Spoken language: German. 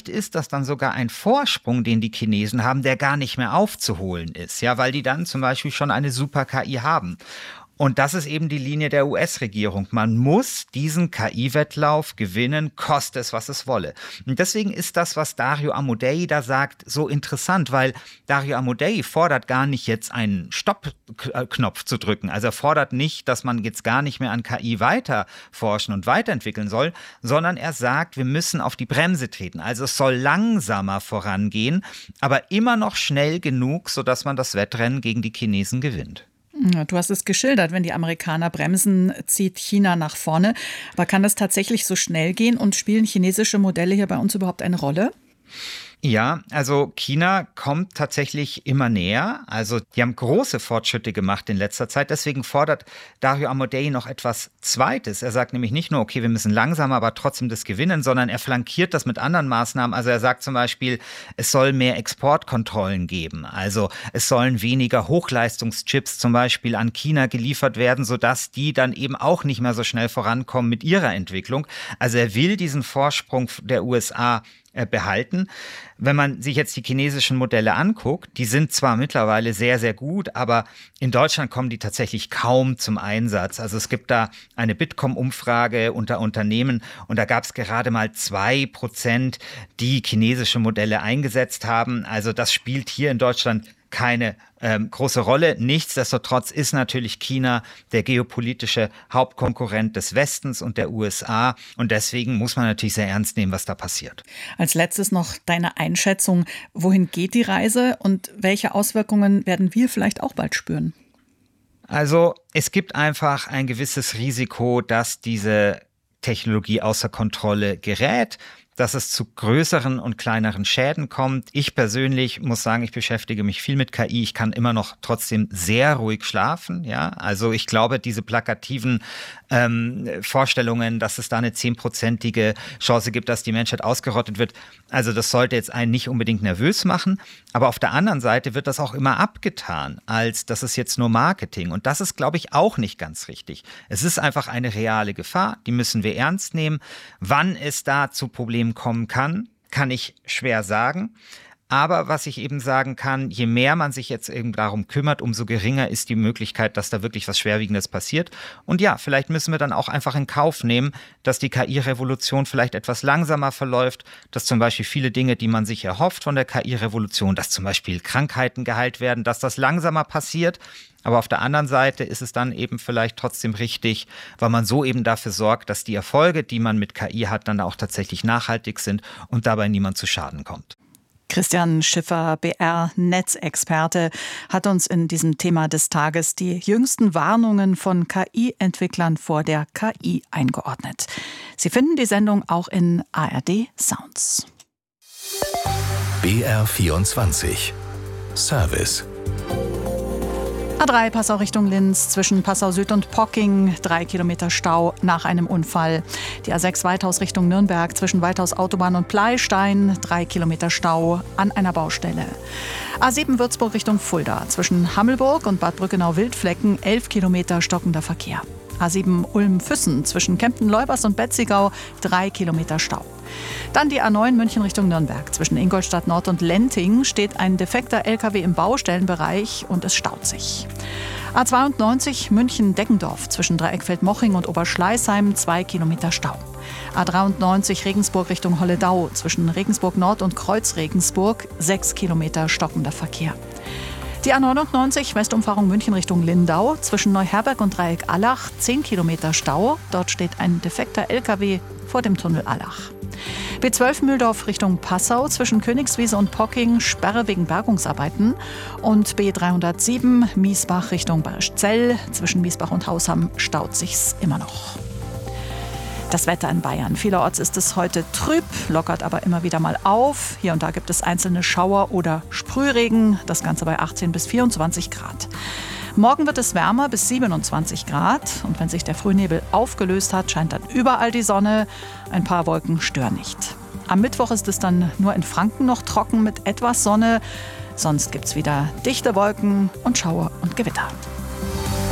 Vielleicht ist das dann sogar ein Vorsprung, den die Chinesen haben, der gar nicht mehr aufzuholen ist, ja, weil die dann zum Beispiel schon eine Super-KI haben. Und das ist eben die Linie der US-Regierung. Man muss diesen KI-Wettlauf gewinnen, koste es, was es wolle. Und deswegen ist das, was Dario Amodei da sagt, so interessant, weil Dario Amodei fordert gar nicht jetzt einen Stopp-Knopf zu drücken. Also er fordert nicht, dass man jetzt gar nicht mehr an KI weiter forschen und weiterentwickeln soll, sondern er sagt, wir müssen auf die Bremse treten. Also es soll langsamer vorangehen, aber immer noch schnell genug, sodass man das Wettrennen gegen die Chinesen gewinnt. Du hast es geschildert, wenn die Amerikaner bremsen, zieht China nach vorne. Aber kann das tatsächlich so schnell gehen und spielen chinesische Modelle hier bei uns überhaupt eine Rolle? Ja, also China kommt tatsächlich immer näher. Also die haben große Fortschritte gemacht in letzter Zeit. Deswegen fordert Dario Amodei noch etwas Zweites. Er sagt nämlich nicht nur, okay, wir müssen langsamer, aber trotzdem das gewinnen, sondern er flankiert das mit anderen Maßnahmen. Also er sagt zum Beispiel, es soll mehr Exportkontrollen geben. Also es sollen weniger Hochleistungschips zum Beispiel an China geliefert werden, sodass die dann eben auch nicht mehr so schnell vorankommen mit ihrer Entwicklung. Also er will diesen Vorsprung der USA behalten. Wenn man sich jetzt die chinesischen Modelle anguckt, die sind zwar mittlerweile sehr, sehr gut, aber in Deutschland kommen die tatsächlich kaum zum Einsatz. Also es gibt da eine Bitkom-Umfrage unter Unternehmen und da gab es gerade mal 2%, die chinesische Modelle eingesetzt haben. Also das spielt hier in Deutschland keine große Rolle. Nichtsdestotrotz ist natürlich China der geopolitische Hauptkonkurrent des Westens und der USA. Und deswegen muss man natürlich sehr ernst nehmen, was da passiert. Als letztes noch deine Einschätzung. Wohin geht die Reise und welche Auswirkungen werden wir vielleicht auch bald spüren? Also es gibt einfach ein gewisses Risiko, dass diese Technologie außer Kontrolle gerät, dass es zu größeren und kleineren Schäden kommt. Ich persönlich muss sagen, ich beschäftige mich viel mit KI. Ich kann immer noch trotzdem sehr ruhig schlafen. Ja, also ich glaube, diese plakativen Vorstellungen, dass es da eine 10%ige Chance gibt, dass die Menschheit ausgerottet wird, also das sollte jetzt einen nicht unbedingt nervös machen. Aber auf der anderen Seite wird das auch immer abgetan, als das ist jetzt nur Marketing. Und das ist, glaube ich, auch nicht ganz richtig. Es ist einfach eine reale Gefahr, die müssen wir ernst nehmen. Wann es da zu Problemen kommen kann, kann ich schwer sagen. Aber was ich eben sagen kann, je mehr man sich jetzt eben darum kümmert, umso geringer ist die Möglichkeit, dass da wirklich was Schwerwiegendes passiert. Und ja, vielleicht müssen wir dann auch einfach in Kauf nehmen, dass die KI-Revolution vielleicht etwas langsamer verläuft, dass zum Beispiel viele Dinge, die man sich erhofft von der KI-Revolution, dass zum Beispiel Krankheiten geheilt werden, dass das langsamer passiert. Aber auf der anderen Seite ist es dann eben vielleicht trotzdem richtig, weil man so eben dafür sorgt, dass die Erfolge, die man mit KI hat, dann auch tatsächlich nachhaltig sind und dabei niemand zu Schaden kommt. Christian Schiffer, BR-Netzexperte, hat uns in diesem Thema des Tages die jüngsten Warnungen von KI-Entwicklern vor der KI eingeordnet. Sie finden die Sendung auch in ARD Sounds. BR24 Service. A3 Passau Richtung Linz, zwischen Passau Süd und Pocking, 3 Kilometer Stau nach einem Unfall. Die A6 Weithaus Richtung Nürnberg, zwischen Weithaus Autobahn und Pleystein, 3 Kilometer Stau an einer Baustelle. A7 Würzburg Richtung Fulda, zwischen Hammelburg und Bad Brückenau-Wildflecken, 11 Kilometer stockender Verkehr. A7 Ulm-Füssen, zwischen Kempten-Leubers und Betzigau, 3 Kilometer Stau. Dann die A9 München Richtung Nürnberg. Zwischen Ingolstadt Nord und Lenting steht ein defekter LKW im Baustellenbereich und es staut sich. A92 München-Deggendorf, zwischen Dreieckfeld-Moching und Oberschleißheim, 2 Kilometer Stau. A93 Regensburg Richtung Holledau, zwischen Regensburg Nord und Kreuz Regensburg, 6 Kilometer stockender Verkehr. Die A99 Westumfahrung München Richtung Lindau, zwischen Neuherberg und Dreieck Allach, 10 Kilometer Stau. Dort steht ein defekter LKW vor dem Tunnel Allach. B12 Mühldorf Richtung Passau, zwischen Königswiese und Pocking, Sperre wegen Bergungsarbeiten. Und B307 Miesbach Richtung Barischzell, zwischen Miesbach und Hausham staut sich's immer noch. Das Wetter in Bayern. Vielerorts ist es heute trüb, lockert aber immer wieder mal auf. Hier und da gibt es einzelne Schauer oder Sprühregen. Das Ganze bei 18 bis 24 Grad. Morgen wird es wärmer bis 27 Grad. Und wenn sich der Frühnebel aufgelöst hat, scheint dann überall die Sonne. Ein paar Wolken stören nicht. Am Mittwoch ist es dann nur in Franken noch trocken mit etwas Sonne. Sonst gibt es wieder dichte Wolken und Schauer und Gewitter.